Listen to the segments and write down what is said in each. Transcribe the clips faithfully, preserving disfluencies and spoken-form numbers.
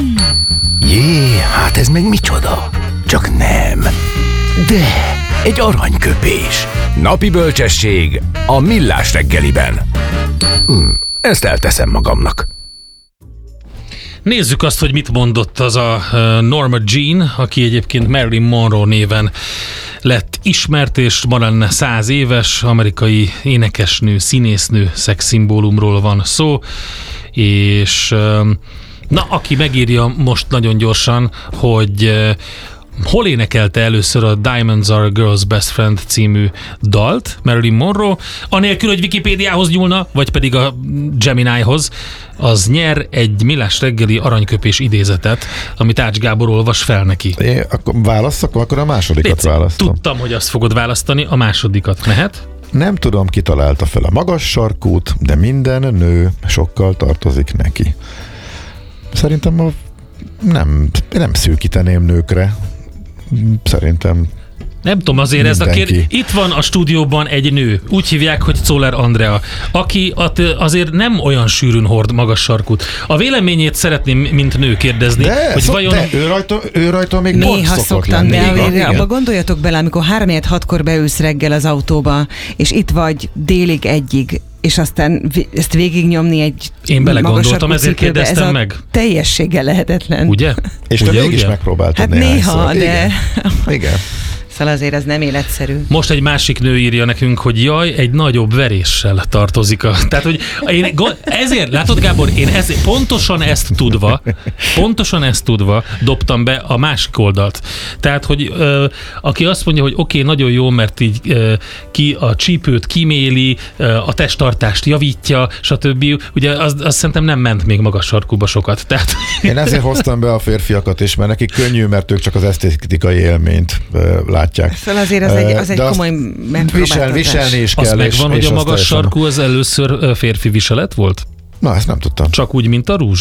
Jé, hát ez meg micsoda? Csak nem. De, egy aranyköpés. Napi bölcsesség a Millás reggeliben. Hm, ezt elteszem magamnak. Nézzük azt, hogy mit mondott az a Norma Jean, aki egyébként Marilyn Monroe néven lett ismert, és ma lenne száz éves, amerikai énekesnő, színésznő, szexszimbólumról van szó, és na, aki megírja most nagyon gyorsan, hogy hol énekelte először a Diamonds Are a Girl's Best Friend című dalt, Marilyn Monroe, anélkül, hogy Wikipédiához nyúlna, vagy pedig a Geminihoz, az nyer egy Millás reggeli aranyköpés idézetet, amit Ács Gábor olvas fel neki. Én akkor választok, akkor a másodikat Léci, választom. Tudtam, hogy azt fogod választani, a másodikat mehet. Nem tudom, ki találta fel a magas sarkút, de minden nő sokkal tartozik neki. Szerintem a nem, nem szűkíteném nőkre. Szerintem nem tudom, azért mindenki. Ez a kérdés. Itt van a stúdióban egy nő, úgy hívják, hogy Czoller Andrea, aki azért nem olyan sűrűn hord magas sarkút. A véleményét szeretném, mint nő kérdezni, de, hogy szok, vajon... De ő rajta, ő rajta még pont néha szokott szoktam, lenni. de abba gondoljatok bele, amikor három hatkor beülsz reggel az autóba, és itt vagy délig egyig, és aztán ezt végignyomni egy Én belegondoltam, ezért kérdeztem ez meg. Teljességgel lehetetlen. Ugye? És te mégis megpróbáltad hát néha, de... Igen. Igen. Szóval azért ez nem életszerű. Most egy másik nő írja nekünk, hogy jaj, egy nagyobb veréssel tartozik a... Tehát, hogy én ezért, látod Gábor, én ezért, pontosan ezt tudva, pontosan ezt tudva dobtam be a másik oldalt. Tehát, hogy ö, aki azt mondja, hogy oké, okay, nagyon jó, mert így ö, ki a csípőt kiméli, ö, a testtartást javítja, stb. Ugye az, az szerintem nem ment még magas sarkúba sokat. Tehát... Én ezért hoztam be a férfiakat is, mert nekik könnyű, mert ők csak az esztétikai élményt ö, látják. Szóval azért az egy, az egy komoly visel, viselni is kell. Az megvan, hogy a magas teljesen... sarkú az először férfi viselet volt? Na, ezt nem tudtam. Csak úgy, mint a rúzs?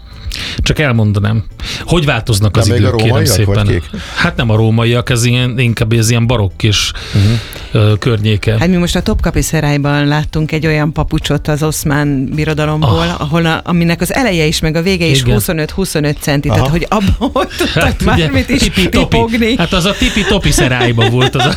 Csak elmondanám. Hogy változnak az idők, kérem szépen? Hát nem a rómaiak, ez ilyen, inkább ez ilyen barokk és uh-huh. környéke. Hát mi most a Topkapi Szerályban láttunk egy olyan papucsot az oszmán birodalomból, ah. ahol a, aminek az eleje is, meg a vége is huszonöt-huszonöt centi, tehát hogy abban hogy tudtak hát, bármit is pipogni. Hát az a tipi-topi Szerályban volt az a...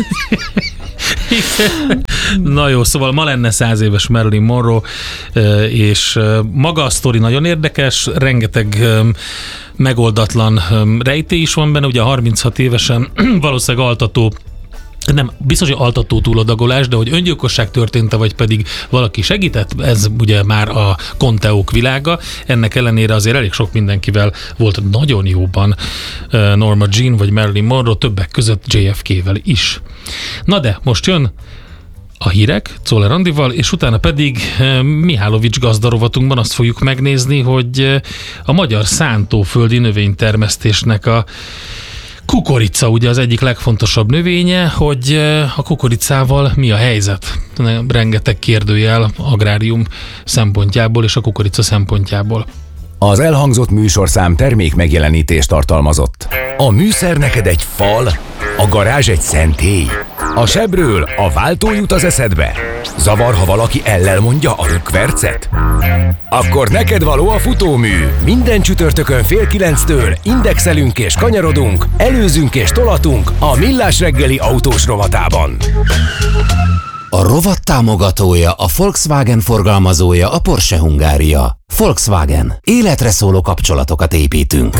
Na jó, szóval ma lenne száz éves Marilyn Monroe, és maga a sztori nagyon érdekes, rengeteg megoldatlan rejtély is van benne, ugye harminchat évesen valószínűleg altató, nem, biztos, hogy altató túladagolás, de hogy öngyilkosság történt, vagy pedig valaki segített, ez ugye már a konteók világa. Ennek ellenére azért elég sok mindenkivel volt nagyon jóban Norma Jean vagy Marilyn Monroe, többek között J F K-vel is. Na de, most jön a hírek Czoller Andival, és utána pedig Mihálovics gazdarovatunkban azt fogjuk megnézni, hogy a magyar szántóföldi növénytermesztésnek a kukorica ugye az egyik legfontosabb növénye, hogy a kukoricával mi a helyzet? Rengeteg kérdőjel agrárium szempontjából és a kukorica szempontjából. Az elhangzott műsorszám termék megjelenítést tartalmazott. A műszer neked egy fal, a garázs egy szentély. A sebről a váltó jut az eszedbe. Zavar, ha valaki ellel mondja a rökkvercet? Akkor neked való a futómű. Minden csütörtökön fél kilenctől indexelünk és kanyarodunk, előzünk és tolatunk a Millás reggeli autós rovatában. A rovat támogatója, a Volkswagen forgalmazója, a Porsche Hungária. Volkswagen. Életre szóló kapcsolatokat építünk.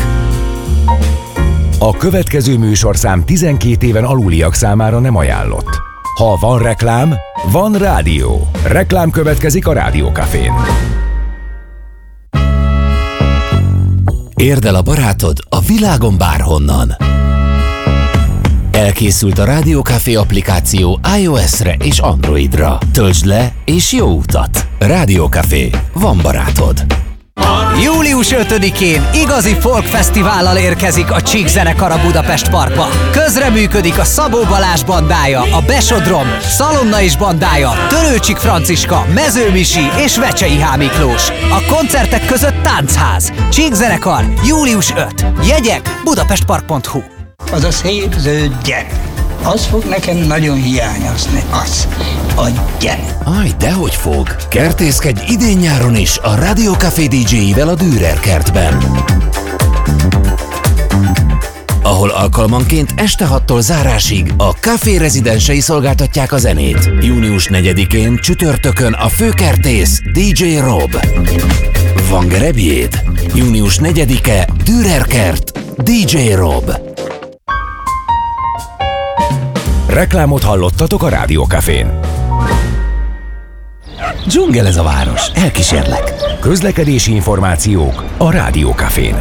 A következő műsorszám tizenkét éven aluliak számára nem ajánlott. Ha van reklám, van rádió. Reklám következik a Rádió Cafén. Érd el a barátod a világon bárhonnan. Elkészült a Rádió Café applikáció iOS-re és Androidra. Töltsd le és jó utat! Rádió Café. Van barátod. július ötödikén igazi folk fesztivállal érkezik a Csík zenekar a Budapest Parkba. Közreműködik a Szabó Balázs bandája, a Besodrom, Szalonna is bandája, Törőcsik Franciska, Mező Misi és Vecsei H. Miklós. A koncertek között táncház. Csík zenekar, július ötödike. Jegyek budapestpark pont hu. Az a szép zöld gyere. Az fog nekem nagyon hiányozni. Az. A gyere. Aj, dehogy fog. Kertészkedj idén-nyáron is a Rádió Café dé jéivel a Dürer kertben. ahol alkalmanként este hattól zárásig a Café rezidensei szolgáltatják a zenét. június negyedikén csütörtökön a főkertész dé dzsé Rob. Van gerebjéd? június negyedike Dürerkert dé dzsé Rob. Reklámot hallottatok a Rádiókafén. Dzsungel ez a város, elkísérlek. Közlekedési információk a Rádiókafén.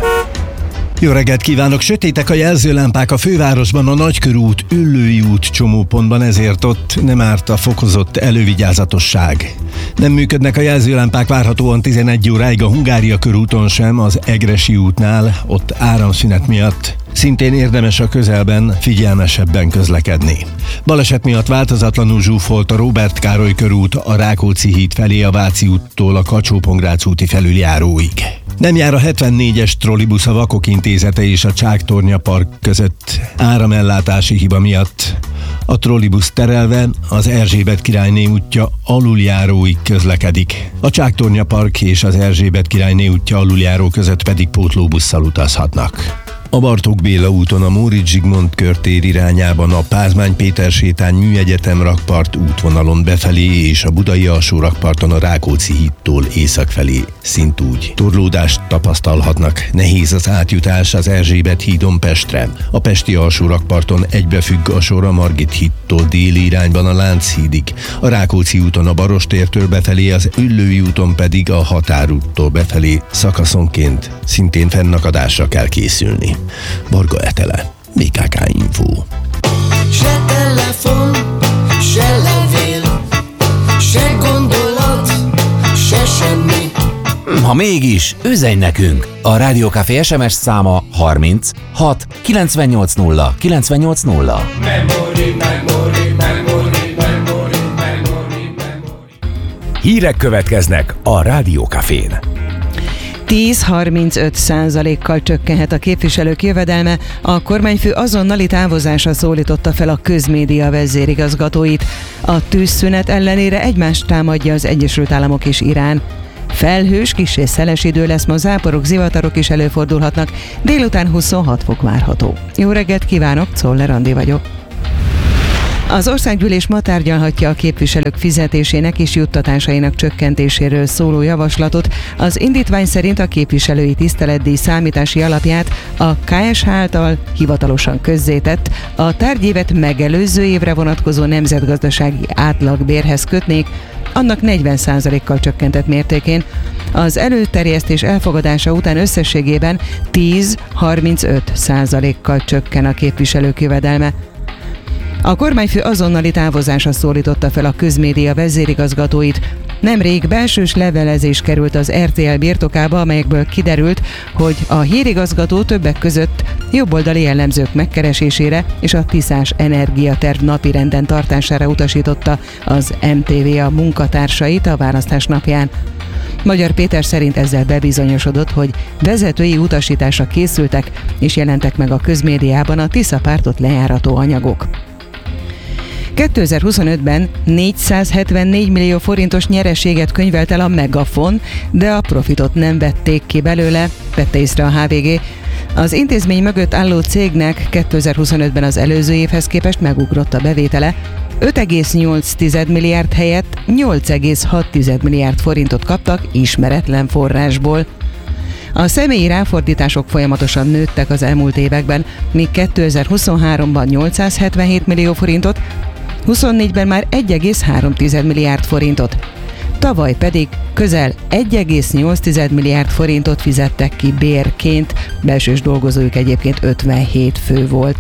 Jó reggelt kívánok! Sötétek a jelzőlámpák a fővárosban, a Nagykörút, Üllői út csomópontban, ezért ott nem árt a fokozott elővigyázatosság. Nem működnek a jelzőlámpák várhatóan tizenegy óráig a Hungária körúton sem, az Egressy útnál, ott áramszünet miatt. Szintén érdemes a közelben figyelmesebben közlekedni. Baleset miatt változatlanul zsúfolt a Róbert Károly körút a Rákóczi híd felé a Váci úttól a Kacsó-Pongrác úti felüljáróig. Nem jár a hetvennégyes trollibusz a Vakok Intézete és a Csáktornya Park között áramellátási hiba miatt. A trollibusz terelve az Erzsébet királyné útja aluljáróig közlekedik. A Csáktornya Park és az Erzsébet királyné útja aluljáró között pedig pótlóbusszal utazhatnak. A Bartók Béla úton a Móricz Zsigmond körtér irányában a Pázmány Péter sétány Műegyetem rakpart útvonalon befelé és a Budai alsó rakparton a Rákóczi hídtól észak felé szintúgy torlódást tapasztalhatnak. Nehéz az átjutás az Erzsébet hídon Pestre. A pesti alsó rakparton egybefügg a sor a Margit hídtól déli irányban a Lánchídig. A Rákóczi úton a Barostértől befelé, az Üllői úton pedig a Határúttól befelé szakaszonként szintén fennakadásra kell készülni. Varga Etele, bé ká ká Info. Se telefon, se levél, se gondolat, se semmi. Ha mégis, üzenj nekünk! A Rádiókafé es em es száma harminc hat kilencvennyolc nulla kilencvennyolc nulla. Memory, memory, memory, memory, memory, memory. Hírek következnek a Rádiókafén. tíz-harmincöt százalékkal csökkenhet a képviselők jövedelme, a kormányfő azonnali távozása szólította fel a közmédia vezérigazgatóit. A tűzszünet ellenére egymást támadja az Egyesült Államok és Irán. Felhős, kissé szeles idő lesz, ma záporok, zivatarok is előfordulhatnak, délután huszonhat fok várható. Jó reggelt kívánok, Czoller Andi vagyok. Az országgyűlés ma tárgyalhatja a képviselők fizetésének és juttatásainak csökkentéséről szóló javaslatot. Az indítvány szerint a képviselői tiszteletdíj számítási alapját a ká es há által hivatalosan közzétett, a tárgyévet megelőző évre vonatkozó nemzetgazdasági átlagbérhez kötnék, annak negyven százalékkal csökkentett mértékén. Az előterjesztés elfogadása után összességében tíz-harmincöt százalékkal csökken a képviselők jövedelme. A kormányfő azonnali távozása szólította fel a közmédia vezérigazgatóit. Nemrég belsős levelezés került az er té el birtokába, amelyekből kiderült, hogy a hírigazgató többek között jobboldali jellemzők megkeresésére és a tiszás energiaterv napirenden tartására utasította az em té vé a munkatársait a választás napján. Magyar Péter szerint ezzel bebizonyosodott, hogy vezetői utasításra készültek és jelentek meg a közmédiában a Tisza pártot lejárató anyagok. kétezer-huszonötben négyszázhetvennégy millió forintos nyereséget könyvelt el a Megafon, de a profitot nem vették ki belőle, vette észre a há vé gé. Az intézmény mögött álló cégnek kétezer-huszonötben az előző évhez képest megugrott a bevétele, öt egész nyolc milliárd helyett nyolc egész hat milliárd forintot kaptak ismeretlen forrásból. A személyi ráfordítások folyamatosan nőttek az elmúlt években, míg kétezer-huszonháromban nyolcszázhetvenhét millió forintot, huszonnégyben már egy egész három milliárd forintot. Tavaly pedig közel egy egész nyolc milliárd forintot fizettek ki bérként, belsős dolgozójuk egyébként ötvenhét fő volt.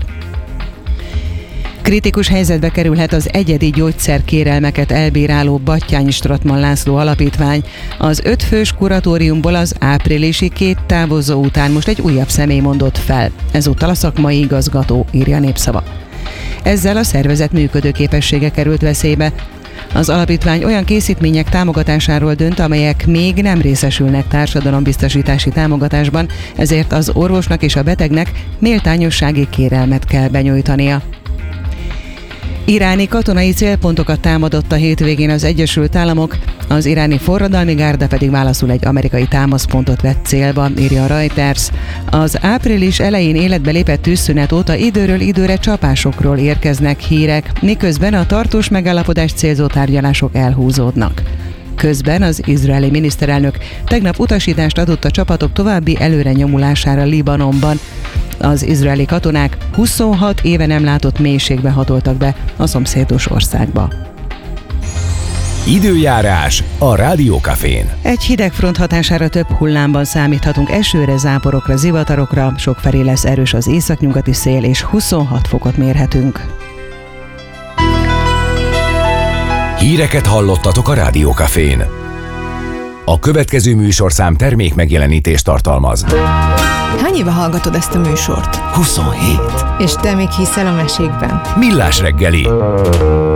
Kritikus helyzetbe kerülhet az egyedi gyógyszerkérelmeket elbíráló Batthyány Strattmann László Alapítvány. Az ötfős kuratóriumból az áprilisi két távozó után most egy újabb személy mondott fel. Ezúttal a szakmai igazgató, írja Népszava. Ezzel a szervezet működőképessége került veszélybe. Az alapítvány olyan készítmények támogatásáról dönt, amelyek még nem részesülnek társadalombiztosítási támogatásban, ezért az orvosnak és a betegnek méltányossági kérelmet kell benyújtania. Iráni katonai célpontokat támadott a hétvégén az Egyesült Államok, az iráni forradalmi gárda pedig válaszul egy amerikai támaszpontot vett célba, írja a Reuters. Az április elején életbe lépett tűzszünet óta időről időre csapásokról érkeznek hírek, miközben a tartós megállapodást célzó tárgyalások elhúzódnak. Közben az izraeli miniszterelnök tegnap utasítást adott a csapatok további előre nyomulására Libanonban. Az izraeli katonák huszonhat éve nem látott mélységbe hatoltak be a szomszédos országba. Időjárás a Rádiókafén. Egy hidegfront hatására több hullámban számíthatunk esőre, záporokra, zivatarokra, sokfelé lesz erős az északnyugati szél, és huszonhat fokot mérhetünk. Híreket hallottatok a Rádiókafén. A következő műsorszám termék megjelenítést tartalmaz. Hány éve hallgatod ezt a műsort? huszonhét. És te még hiszel a mesékben? Millás reggeli.